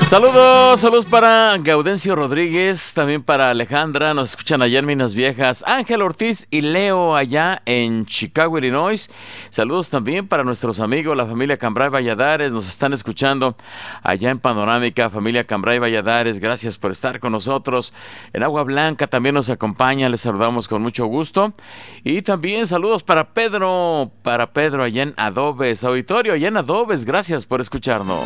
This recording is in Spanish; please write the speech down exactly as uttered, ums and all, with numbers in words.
Saludos, saludos para Gaudencio Rodríguez, también para Alejandra, nos escuchan allá en Minas Viejas, Ángel Ortiz y Leo allá en Chicago, Illinois. Saludos también para nuestros amigos, la familia Cambray Valladares, nos están escuchando allá en Panorámica, familia Cambray Valladares, gracias por estar con nosotros. En Agua Blanca también nos acompaña, les saludamos con mucho gusto. Y también saludos para Pedro, para Pedro allá en Adobes, auditorio allá en Adobes, gracias por escucharnos.